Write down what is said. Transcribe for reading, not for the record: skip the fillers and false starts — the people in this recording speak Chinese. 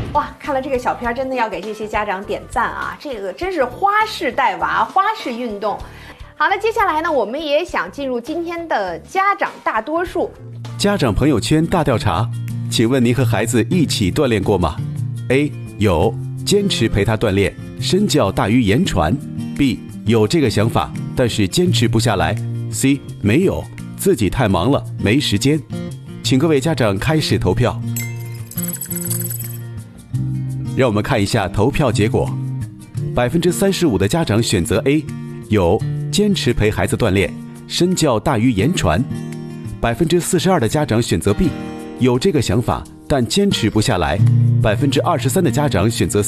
哇，看了这个小片，真的要给这些家长点赞啊！这个真是花式带娃，花式运动。好，那接下来呢，我们也想进入今天的家长大多数。 家长朋友圈大调查，请问您和孩子一起锻炼过吗？ A. 有，坚持陪他锻炼，身教大于言传。 B. 有这个想法，但是坚持不下来。 C. 没有，自己太忙了，没时间。请各位家长开始投票。让我们看一下投票结果。35%的家长选择 A， 有，坚持陪孩子锻炼，身教大于言传。42%的家长选择 B， 有这个想法，但坚持不下来。23%的家长选择